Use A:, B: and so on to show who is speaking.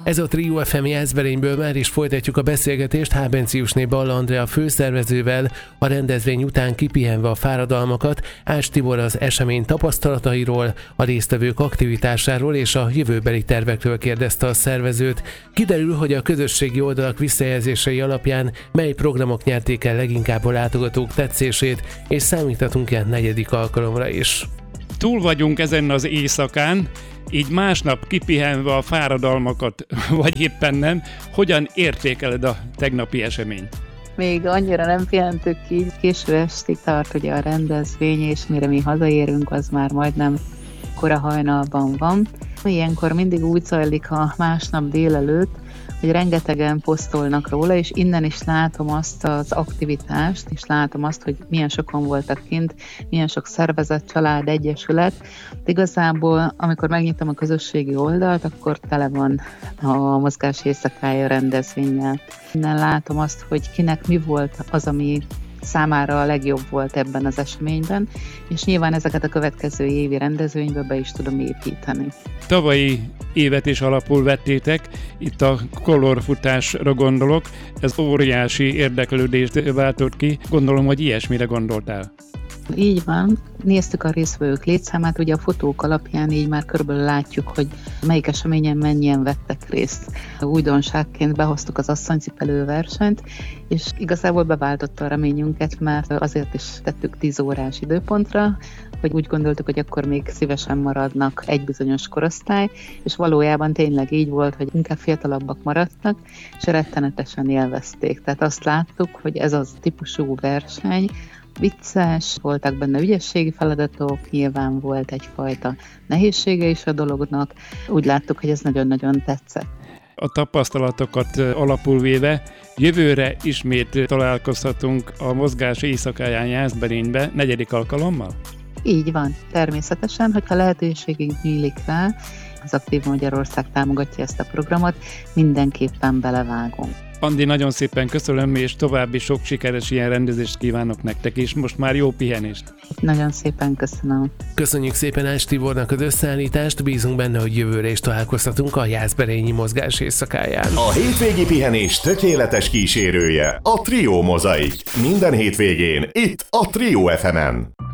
A: Ez a Trio FM Jászberényből, már is folytatjuk a beszélgetést Hábenciusné Balla Andrea főszervezővel, a rendezvény után kipihenve a fáradalmakat. Ács Tibor az esemény tapasztalatairól, a résztvevők aktivitásáról és a jövőbeli tervekről kérdezte a szervezőt. Kiderül, hogy a közösségi oldalak visszajelzései alapján mely programok nyerték el leginkább a látogatók tetszését, és számíthatunk ilyen 4. alkalomra is.
B: Túl vagyunk ezen az éjszakán, így másnap kipihenve a fáradalmakat, vagy éppen nem, hogyan értékeled a tegnapi eseményt?
C: Még annyira nem pihentük ki, késő estig tart ugye a rendezvény, és mire mi hazaérünk, az már majdnem kora hajnalban van. Ilyenkor mindig úgy zajlik a másnap délelőtt, hogy rengetegen posztolnak róla, és innen is látom azt az aktivitást, és látom azt, hogy milyen sokan voltak kint, milyen sok szervezet, család, egyesület. De igazából, amikor megnyitom a közösségi oldalt, akkor tele van a mozgás éjszakája rendezvénnyel. Innen látom azt, hogy kinek mi volt az, ami számára a legjobb volt ebben az eseményben, és nyilván ezeket a következő évi rendezvénybe be is tudom építeni.
B: Tavalyi évet is alapul vettétek, itt a kolorfutásra gondolok, ez óriási érdeklődést váltott ki, gondolom, hogy ilyesmire gondoltál.
C: Így van, néztük a résztvevők létszámát, ugye a fotók alapján így már körülbelül látjuk, hogy melyik eseményen mennyien vettek részt. Újdonságként behoztuk az asszonycipelő versenyt, és igazából beváltotta a reményünket, mert azért is tettük 10 órás időpontra, hogy úgy gondoltuk, hogy akkor még szívesen maradnak egy bizonyos korosztály, és valójában tényleg így volt, hogy inkább fiatalabbak maradtak, és rettenetesen élvezték. Tehát azt láttuk, hogy ez az típusú verseny vicces, voltak benne ügyességi feladatok, nyilván volt egyfajta nehézsége is a dolognak. Úgy láttuk, hogy ez nagyon-nagyon tetszett.
B: A tapasztalatokat alapul véve, jövőre ismét találkozhatunk a mozgás éjszakáján Jászberénybe 4. alkalommal?
C: Így van, természetesen, hogyha lehetőségünk nyílik rá, az Aktív Magyarország támogatja ezt a programot, mindenképpen belevágunk.
B: Andi, nagyon szépen köszönöm, és további sok sikeres ilyen rendezést kívánok nektek, és most már jó pihenést.
C: Nagyon szépen köszönöm.
A: Köszönjük szépen Ács Tibornak az összeállítást, bízunk benne, hogy jövőre is találkozhatunk a Jászberényi mozgás éjszakáján.
D: A hétvégi pihenés tökéletes kísérője a Trio Mozaik. Minden hétvégén itt a Trio FM-en.